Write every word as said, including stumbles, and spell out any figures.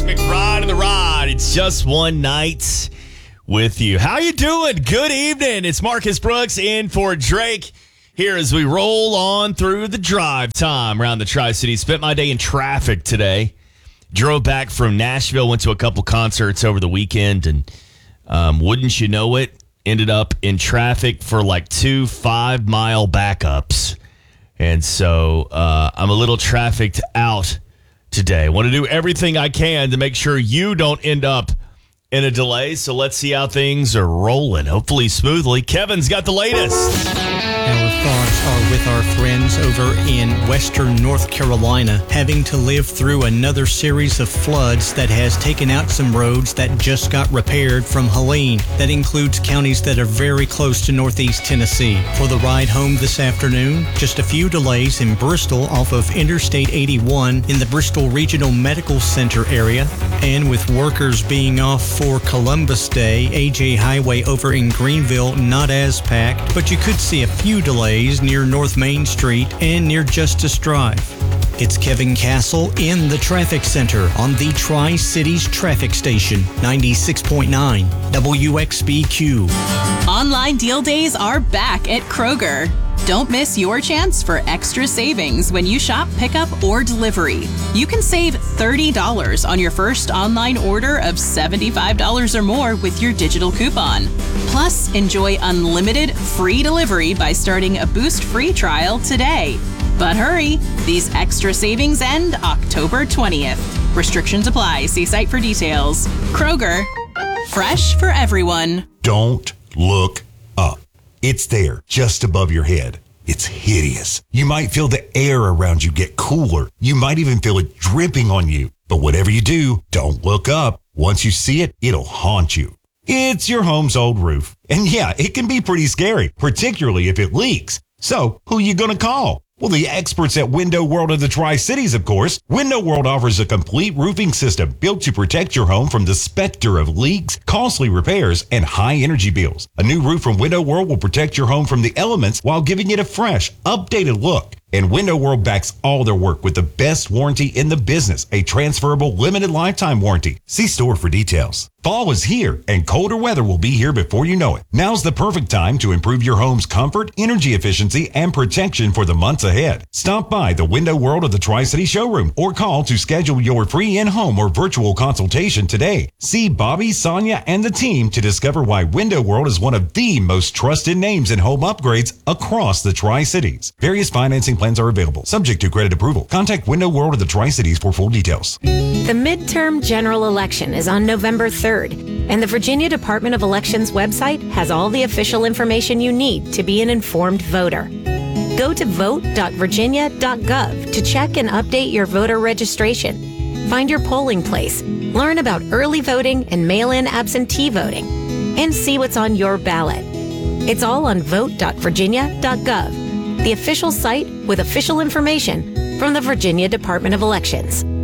McBride of the Rod. It's just one night with you. How you doing? Good evening. It's Marcus Brooks in for Drake here as we roll on through the drive time around the Tri-Cities. Spent my day in traffic today. Drove back from Nashville, went to a couple concerts over the weekend, and um, wouldn't you know it, ended up in traffic for like two five-mile backups. And so uh, I'm a little trafficked out today. I want to do everything I can to make sure you don't end up in a delay. So let's see how things are rolling. Hopefully smoothly. Kevin's got the latest. Our thoughts are with our friends over in western North Carolina, having to live through another series of floods that has taken out some roads that just got repaired from Helene. That includes counties that are very close to northeast Tennessee. For the ride home this afternoon, just a few delays in Bristol off of Interstate eighty-one in the Bristol Regional Medical Center area. And with workers being off for Columbus Day, A J Highway over in Greenville not as packed, but you could see a few delays near North Main Street and near Justice Drive. It's Kevin Castle in the traffic center on the Tri-Cities traffic station, ninety-six point nine W X B Q. Online deal days are back at Kroger. Don't miss your chance for extra savings when you shop pickup or delivery. You can save thirty dollars on your first online order of seventy-five dollars or more with your digital coupon. Plus, enjoy unlimited free delivery by starting a Boost free trial today. But hurry, these extra savings end October twentieth. Restrictions apply. See site for details. Kroger, fresh for everyone. Don't look up. It's there, just above your head. It's hideous. You might feel the air around you get cooler. You might even feel it dripping on you. But whatever you do, don't look up. Once you see it, it'll haunt you. It's your home's old roof. And yeah, it can be pretty scary, particularly if it leaks. So, who you gonna call? Well, the experts at Window World of the Tri-Cities, of course. Window World offers a complete roofing system built to protect your home from the specter of leaks, costly repairs, and high energy bills. A new roof from Window World will protect your home from the elements while giving it a fresh, updated look. And Window World backs all their work with the best warranty in the business, a transferable limited lifetime warranty. See store for details. Fall is here, and colder weather will be here before you know it. Now's the perfect time to improve your home's comfort, energy efficiency, and protection for the months ahead. Stop by the Window World of the Tri-City showroom or call to schedule your free in-home or virtual consultation today. See Bobby, Sonia, and the team to discover why Window World is one of the most trusted names in home upgrades across the Tri-Cities. Various financing plans are available, subject to credit approval. Contact Window World of the Tri-Cities for full details. The midterm general election is on November third. And the Virginia Department of Elections website has all the official information you need to be an informed voter. Go to vote dot virginia dot gov to check and update your voter registration. Find your polling place, learn about early voting and mail-in absentee voting, and see what's on your ballot. It's all on vote dot virginia dot gov, the official site with official information from the Virginia Department of Elections.